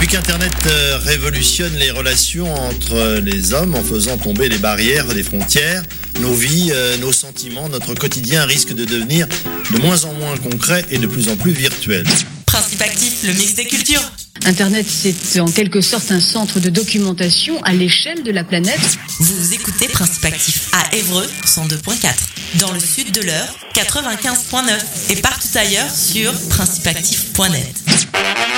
Depuis qu'Internet révolutionne les relations entre les hommes en faisant tomber les barrières des frontières, nos vies, nos sentiments, notre quotidien risquent de devenir de moins en moins concrets et de plus en plus virtuels. Principe actif, le mix des cultures. Internet, c'est en quelque sorte un centre de documentation à l'échelle de la planète. Vous écoutez Principe actif à Évreux, 102.4. Dans le sud de l'Eure, 95.9. Et partout ailleurs sur principeactif.net.